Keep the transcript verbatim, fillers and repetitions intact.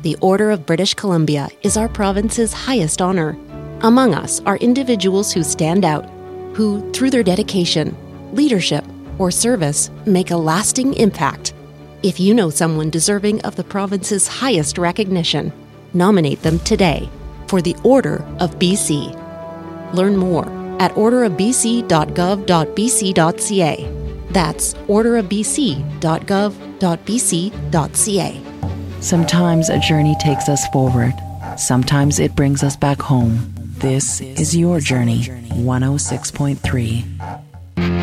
The Order of British Columbia is our province's highest honor. Among us are individuals who stand out, who, through their dedication, leadership, or service, make a lasting impact. If you know someone deserving of the province's highest recognition, nominate them today for the Order of B C. Learn more at order of b c dot gov dot b c dot c a. That's order of b c dot gov dot b c dot c a. Sometimes a journey takes us forward. Sometimes it brings us back home. This is Your Journey, one oh six point three.